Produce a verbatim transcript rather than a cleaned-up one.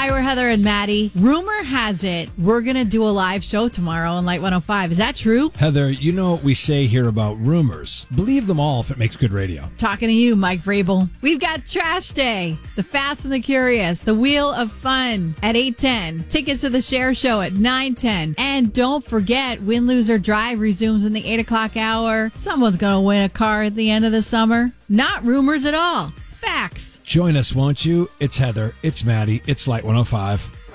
Hi, we're Heather and Maddie. Rumor has it we're going to do a live show tomorrow on Light one oh five. Is that true? Heather, you know what we say here about rumors. Believe them all if it makes good radio. Talking to you, Mike Vrabel. We've got Trash Day, The Fast and the Curious, The Wheel of Fun at eight ten, tickets to the Share Show at nine ten, and don't forget, Win, Lose, or Drive resumes in the eight o'clock hour. Someone's going to win a car at the end of the summer. Not rumors at all. Facts. Join us, won't you? It's Heather, it's Maddie, it's Light one oh five.